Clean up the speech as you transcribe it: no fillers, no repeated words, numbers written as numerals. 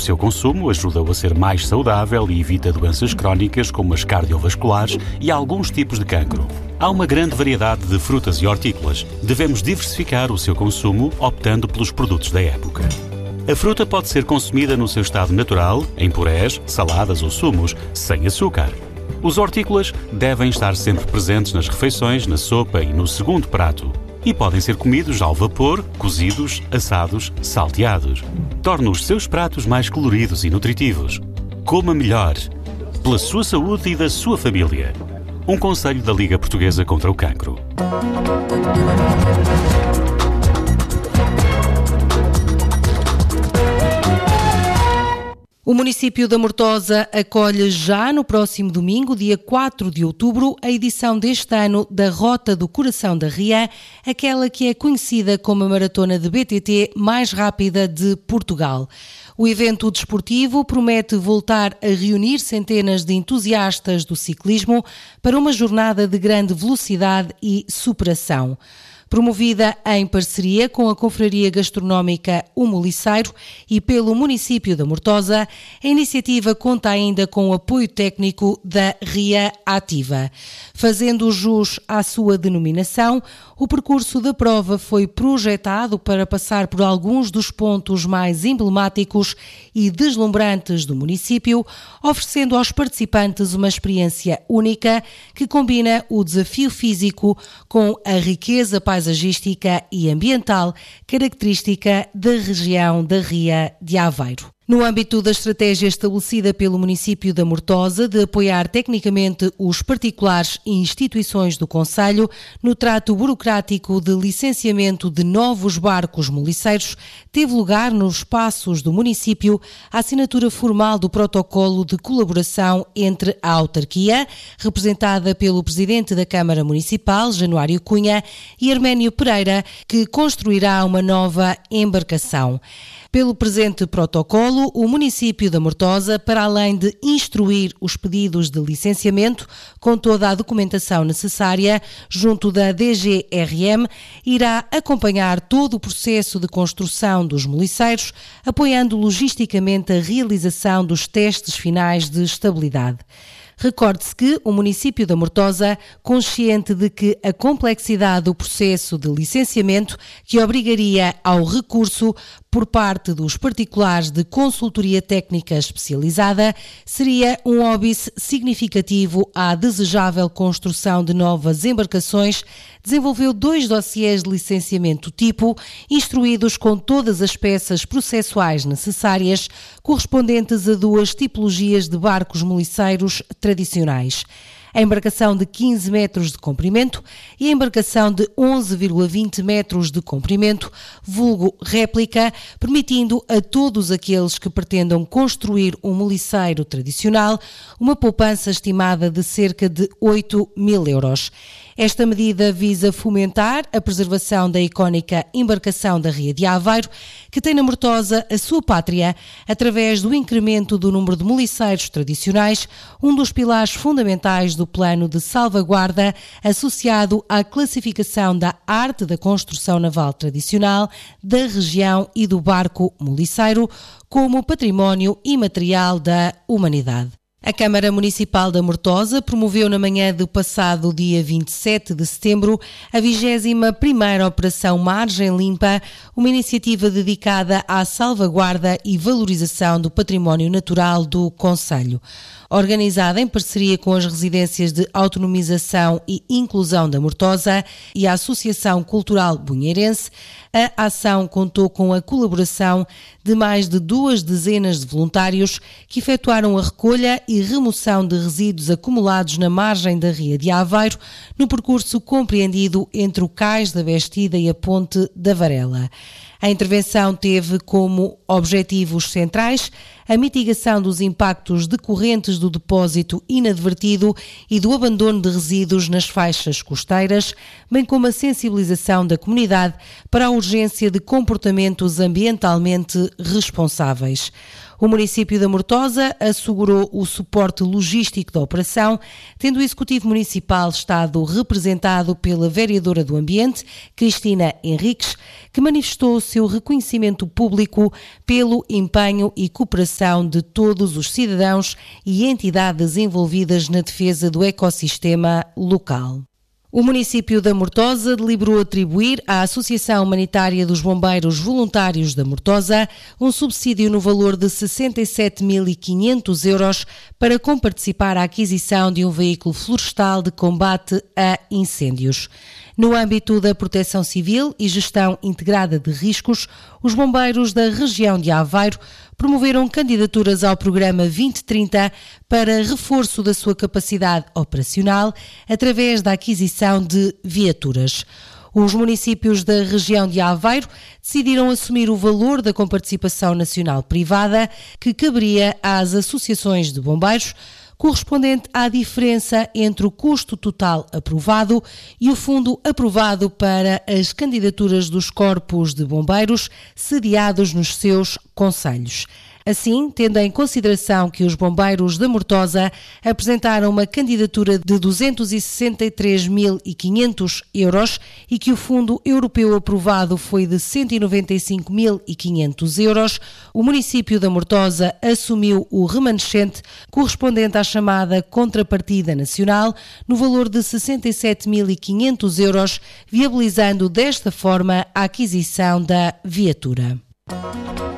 seu consumo ajuda-o a ser mais saudável e evita doenças crónicas como as cardiovasculares e alguns tipos de cancro. Há uma grande variedade de frutas e hortícolas. Devemos diversificar o seu consumo optando pelos produtos da época. A fruta pode ser consumida no seu estado natural, em purés, saladas ou sumos, sem açúcar. Os hortícolas devem estar sempre presentes nas refeições, na sopa e no segundo prato. E podem ser comidos ao vapor, cozidos, assados, salteados. Torna os seus pratos mais coloridos e nutritivos. Coma melhor, pela sua saúde e da sua família. Um conselho da Liga Portuguesa contra o Cancro. O município da Mortosa acolhe já no próximo domingo, dia 4 de outubro, a edição deste ano da Rota do Coração da Ria, aquela que é conhecida como a maratona de BTT mais rápida de Portugal. O evento desportivo promete voltar a reunir centenas de entusiastas do ciclismo para uma jornada de grande velocidade e superação. Promovida em parceria com a Confraria Gastronómica O Moliceiro e pelo município da Mortosa, a iniciativa conta ainda com o apoio técnico da Ria Ativa. Fazendo jus à sua denominação, o percurso da prova foi projetado para passar por alguns dos pontos mais emblemáticos e deslumbrantes do município, oferecendo aos participantes uma experiência única que combina o desafio físico com a riqueza paisagística e ambiental característica da região da Ria de Aveiro. No âmbito da estratégia estabelecida pelo município da Mortosa de apoiar tecnicamente os particulares e instituições do concelho no trato burocrático de licenciamento de novos barcos moliceiros, teve lugar nos espaços do município a assinatura formal do protocolo de colaboração entre a autarquia, representada pelo presidente da Câmara Municipal, Januário Cunha, e Arménio Pereira, que construirá uma nova embarcação. Pelo presente protocolo, o município da Mortosa, para além de instruir os pedidos de licenciamento com toda a documentação necessária junto da DGRM, irá acompanhar todo o processo de construção dos moliceiros, apoiando logisticamente a realização dos testes finais de estabilidade. Recorde-se que o município da Mortosa, consciente de que a complexidade do processo de licenciamento que obrigaria ao recurso por parte dos particulares de consultoria técnica especializada, seria um óbice significativo à desejável construção de novas embarcações, desenvolveu 2 dossiês de licenciamento tipo, instruídos com todas as peças processuais necessárias, correspondentes a 2 tipologias de barcos moliceiros tradicionais. A embarcação de 15 metros de comprimento e a embarcação de 11,20 metros de comprimento, vulgo réplica, permitindo a todos aqueles que pretendam construir um moliceiro tradicional uma poupança estimada de cerca de 8.000 euros. Esta medida visa fomentar a preservação da icónica embarcação da Ria de Aveiro, que tem na Mortosa a sua pátria, através do incremento do número de moliceiros tradicionais, um dos pilares fundamentais do plano de salvaguarda associado à classificação da arte da construção naval tradicional da região e do barco moliceiro como património imaterial da humanidade. A Câmara Municipal da Mortosa promoveu na manhã do passado dia 27 de setembro a 21ª Operação Margem Limpa, uma iniciativa dedicada à salvaguarda e valorização do património natural do concelho. Organizada em parceria com as residências de autonomização e inclusão da Mortosa e a Associação Cultural Bunheirense, a ação contou com a colaboração de mais de 2 dezenas de voluntários que efetuaram a recolha e remoção de resíduos acumulados na margem da Ria de Aveiro, no percurso compreendido entre o Cais da Bastida e a Ponte da Varela. A intervenção teve como objetivos centrais a mitigação dos impactos decorrentes do depósito inadvertido e do abandono de resíduos nas faixas costeiras, bem como a sensibilização da comunidade para a urgência de comportamentos ambientalmente responsáveis. O município da Mortosa assegurou o suporte logístico da operação, tendo o Executivo Municipal estado representado pela Vereadora do Ambiente, Cristina Henriques, que manifestou o seu reconhecimento público pelo empenho e cooperação de todos os cidadãos e entidades envolvidas na defesa do ecossistema local. O município da Mortosa deliberou atribuir à Associação Humanitária dos Bombeiros Voluntários da Mortosa um subsídio no valor de 67.500 euros para comparticipar à aquisição de um veículo florestal de combate a incêndios. No âmbito da proteção civil e gestão integrada de riscos, os bombeiros da região de Aveiro promoveram candidaturas ao programa 2030 para reforço da sua capacidade operacional através da aquisição de viaturas. Os municípios da região de Aveiro decidiram assumir o valor da comparticipação nacional privada que caberia às associações de bombeiros, correspondente à diferença entre o custo total aprovado e o fundo aprovado para as candidaturas dos corpos de bombeiros sediados nos seus concelhos. Assim, tendo em consideração que os bombeiros da Mortosa apresentaram uma candidatura de 263.500 euros e que o fundo europeu aprovado foi de 195.500 euros, o município da Mortosa assumiu o remanescente correspondente à chamada contrapartida nacional no valor de 67.500 euros, viabilizando desta forma a aquisição da viatura.